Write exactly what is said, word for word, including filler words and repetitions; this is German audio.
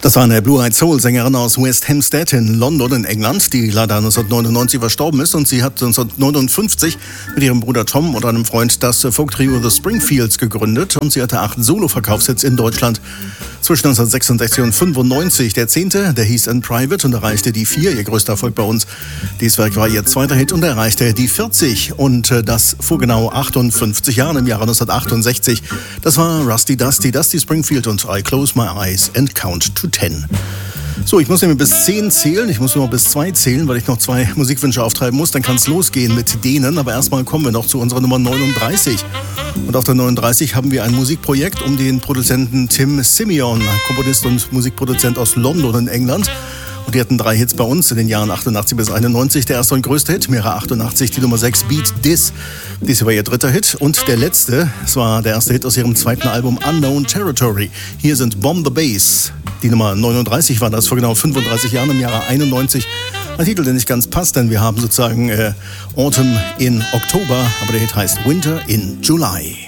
Das war eine Blue-Eyed Soul-Sängerin aus West Hampstead in London in England, die leider neunzehnhundertneunundneunzig verstorben ist. Und sie hat neunzehnhundertneunundfünfzig mit ihrem Bruder Tom und einem Freund das Folk-Trio The Springfields gegründet. Und sie hatte acht Solo-Verkaufshits in Deutschland zwischen neunzehnhundertsechsundsechzig und fünfundneunzig. Der zehnte, der hieß In Private und erreichte die vier, ihr größter Erfolg bei uns. Dieses Werk war ihr zweiter Hit und erreichte die vierzig. Und das vor genau achtundfünfzig Jahren, im Jahre neunzehnhundertachtundsechzig. Das war Rusty Dusty, Dusty Springfield und I Close My Eyes and Count to Ten. So, ich muss nämlich bis zehn zählen. Ich muss nur noch bis zwei zählen, weil ich noch zwei Musikwünsche auftreiben muss. Dann kann es losgehen mit denen. Aber erstmal kommen wir noch zu unserer Nummer neununddreißig. Und auf der neununddreißig haben wir ein Musikprojekt um den Produzenten Tim Simeon, Komponist und Musikproduzent aus London in England. Und die hatten drei Hits bei uns in den Jahren achtundachtzig bis einundneunzig. Der erste und größte Hit, im Jahre achtundachtzig, die Nummer sechs, Beat This. Dies war ihr dritter Hit. Und der letzte, es war der erste Hit aus ihrem zweiten Album Unknown Territory. Hier sind Bomb the Bass. Die Nummer neununddreißig war das vor genau fünfunddreißig Jahren, im Jahre einundneunzig. Ein Titel, der nicht ganz passt, denn wir haben sozusagen äh, Autumn in Oktober, aber der Hit heißt Winter in July.